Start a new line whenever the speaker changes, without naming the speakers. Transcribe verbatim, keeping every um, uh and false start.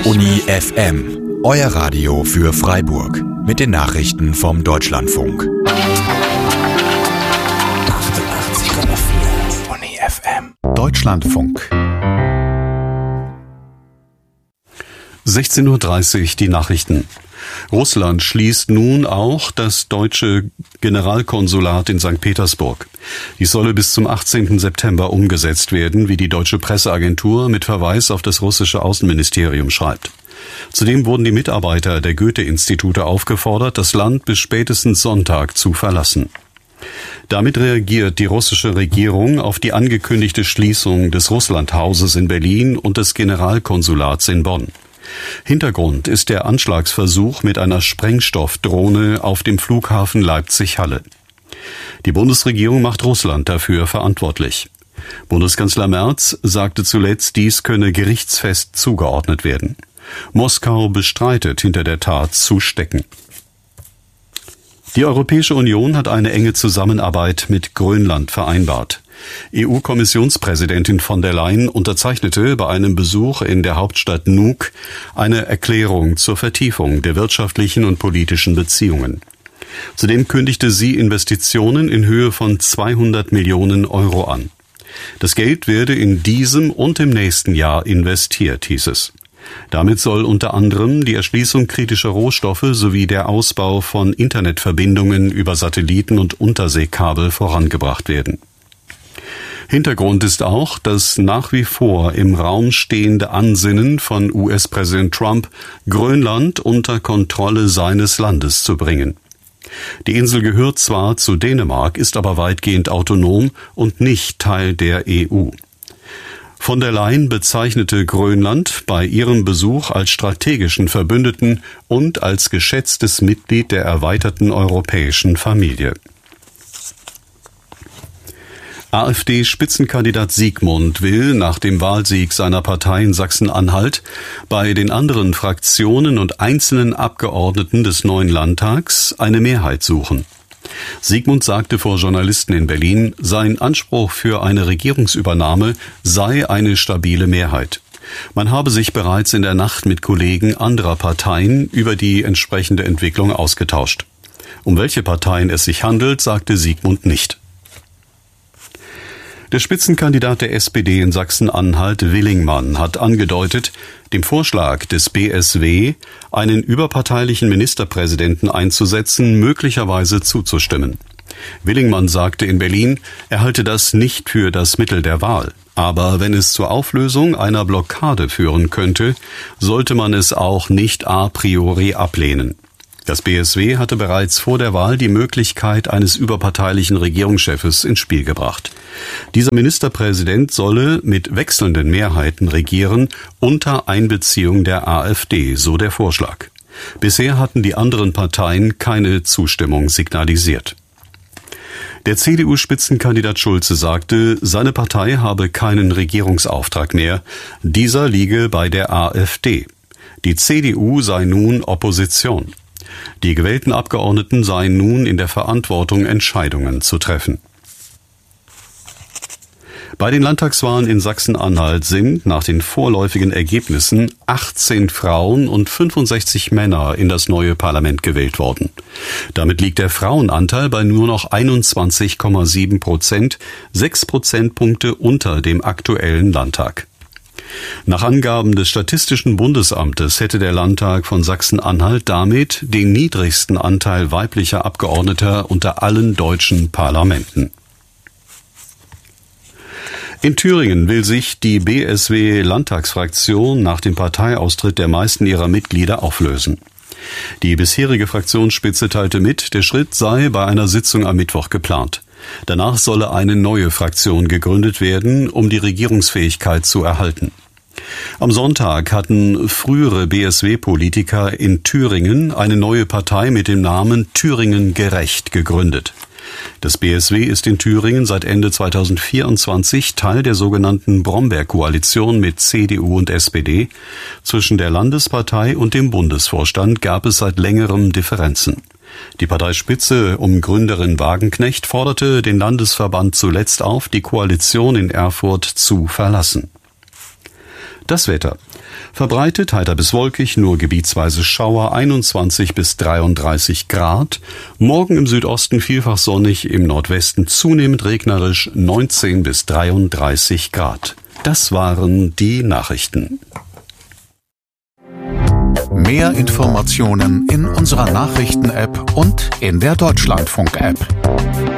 Uni F M, euer Radio für Freiburg mit den Nachrichten vom Deutschlandfunk. achtundachtzig Komma vier Uni F M. Deutschlandfunk.
sechzehn Uhr dreißig, die Nachrichten. Russland schließt nun auch das deutsche Generalkonsulat in Sankt Petersburg. Dies solle bis zum achtzehnten September umgesetzt werden, wie die deutsche Presseagentur mit Verweis auf das russische Außenministerium schreibt. Zudem wurden die Mitarbeiter der Goethe-Institute aufgefordert, das Land bis spätestens Sonntag zu verlassen. Damit reagiert die russische Regierung auf die angekündigte Schließung des Russlandhauses in Berlin und des Generalkonsulats in Bonn. Hintergrund ist der Anschlagsversuch mit einer Sprengstoffdrohne auf dem Flughafen Leipzig-Halle. Die Bundesregierung macht Russland dafür verantwortlich. Bundeskanzler Merz sagte zuletzt, dies könne gerichtsfest zugeordnet werden. Moskau bestreitet, hinter der Tat zu stecken. Die Europäische Union hat eine enge Zusammenarbeit mit Grönland vereinbart. E U-Kommissionspräsidentin von der Leyen unterzeichnete bei einem Besuch in der Hauptstadt Nuuk eine Erklärung zur Vertiefung der wirtschaftlichen und politischen Beziehungen. Zudem kündigte sie Investitionen in Höhe von zweihundert Millionen Euro an. Das Geld werde in diesem und im nächsten Jahr investiert, hieß es. Damit soll unter anderem die Erschließung kritischer Rohstoffe sowie der Ausbau von Internetverbindungen über Satelliten und Unterseekabel vorangebracht werden. Hintergrund ist auch das nach wie vor im Raum stehende Ansinnen von U S-Präsident Trump, Grönland unter Kontrolle seines Landes zu bringen. Die Insel gehört zwar zu Dänemark, ist aber weitgehend autonom und nicht Teil der E U. Von der Leyen bezeichnete Grönland bei ihrem Besuch als strategischen Verbündeten und als geschätztes Mitglied der erweiterten europäischen Familie. AfD-Spitzenkandidat Siegmund will nach dem Wahlsieg seiner Partei in Sachsen-Anhalt bei den anderen Fraktionen und einzelnen Abgeordneten des neuen Landtags eine Mehrheit suchen. Siegmund sagte vor Journalisten in Berlin, sein Anspruch für eine Regierungsübernahme sei eine stabile Mehrheit. Man habe sich bereits in der Nacht mit Kollegen anderer Parteien über die entsprechende Entwicklung ausgetauscht. Um welche Parteien es sich handelt, sagte Siegmund nicht. Der Spitzenkandidat der S P D in Sachsen-Anhalt, Willingmann, hat angedeutet, dem Vorschlag des B S W, einen überparteilichen Ministerpräsidenten einzusetzen, möglicherweise zuzustimmen. Willingmann sagte in Berlin, er halte das nicht für das Mittel der Wahl. Aber wenn es zur Auflösung einer Blockade führen könnte, sollte man es auch nicht a priori ablehnen. Das B S W hatte bereits vor der Wahl die Möglichkeit eines überparteilichen Regierungschefs ins Spiel gebracht. Dieser Ministerpräsident solle mit wechselnden Mehrheiten regieren, unter Einbeziehung der AfD, so der Vorschlag. Bisher hatten die anderen Parteien keine Zustimmung signalisiert. Der C D U-Spitzenkandidat Schulze sagte, seine Partei habe keinen Regierungsauftrag mehr. Dieser liege bei der AfD. Die C D U sei nun Opposition. Die gewählten Abgeordneten seien nun in der Verantwortung, Entscheidungen zu treffen. Bei den Landtagswahlen in Sachsen-Anhalt sind nach den vorläufigen Ergebnissen achtzehn Frauen und fünfundsechzig Männer in das neue Parlament gewählt worden. Damit liegt der Frauenanteil bei nur noch einundzwanzig Komma sieben Prozent, sechs Prozentpunkte unter dem aktuellen Landtag. Nach Angaben des Statistischen Bundesamtes hätte der Landtag von Sachsen-Anhalt damit den niedrigsten Anteil weiblicher Abgeordneter unter allen deutschen Parlamenten. In Thüringen will sich die B S W-Landtagsfraktion nach dem Parteiaustritt der meisten ihrer Mitglieder auflösen. Die bisherige Fraktionsspitze teilte mit, der Schritt sei bei einer Sitzung am Mittwoch geplant. Danach solle eine neue Fraktion gegründet werden, um die Regierungsfähigkeit zu erhalten. Am Sonntag hatten frühere B S W-Politiker in Thüringen eine neue Partei mit dem Namen Thüringen Gerecht gegründet. Das B S W ist in Thüringen seit Ende zweitausendvierundzwanzig Teil der sogenannten Brombeer-Koalition mit C D U und S P D. Zwischen der Landespartei und dem Bundesvorstand gab es seit längerem Differenzen. Die Parteispitze um Gründerin Wagenknecht forderte den Landesverband zuletzt auf, die Koalition in Erfurt zu verlassen. Das Wetter. Verbreitet heiter bis wolkig, nur gebietsweise Schauer, einundzwanzig bis dreiunddreißig Grad. Morgen im Südosten vielfach sonnig, im Nordwesten zunehmend regnerisch, neunzehn bis dreiunddreißig Grad. Das waren die Nachrichten.
Mehr Informationen in unserer Nachrichten-App und in der Deutschlandfunk-App.